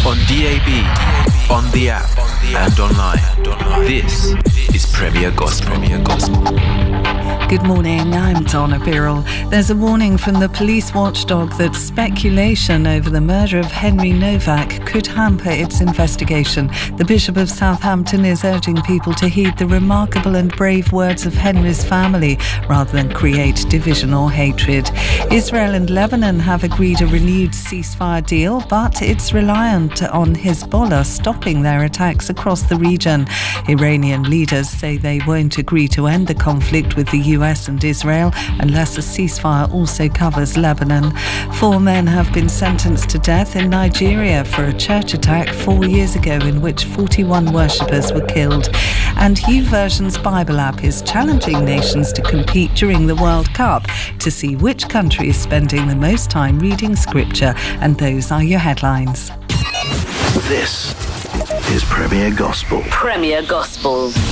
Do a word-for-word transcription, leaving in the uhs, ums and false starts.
on D A B, on the app, and online. This is Premier Gospel. Premier Gospel. Good morning, I'm Donna Birrell. There's a warning from the police watchdog that speculation over the murder of Henry Novak could hamper its investigation. The Bishop of Southampton is urging people to heed the remarkable and brave words of Henry's family rather than create division or hatred. Israel and Lebanon have agreed a renewed ceasefire deal, but it's reliant on Hezbollah stopping their attacks across the region. Iranian leaders say they won't agree to end the conflict with the U S and Israel unless a ceasefire also covers Lebanon. Four men have been sentenced to death in Nigeria for a church attack four years ago in which forty-one worshippers were killed. And YouVersion's Bible app is challenging nations to compete during the World Cup to see which country is spending the most time reading scripture. And those are your headlines. This is Premier Gospel. Premier Gospel.